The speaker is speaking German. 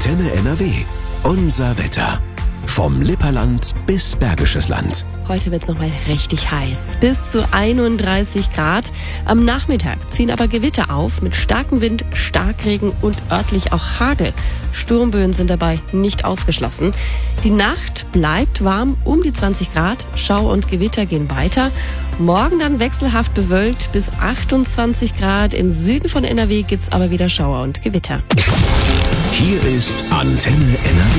Antenne NRW. Unser Wetter. Vom Lipperland bis Bergisches Land. Heute wird es nochmal richtig heiß. Bis zu 31 Grad. Am Nachmittag ziehen aber Gewitter auf mit starkem Wind, Starkregen und örtlich auch Hagel. Sturmböen sind dabei nicht ausgeschlossen. Die Nacht bleibt warm, um die 20 Grad. Schauer und Gewitter gehen weiter. Morgen dann wechselhaft bewölkt bis 28 Grad. Im Süden von NRW gibt's aber wieder Schauer und Gewitter. Hier ist Antenne NRW.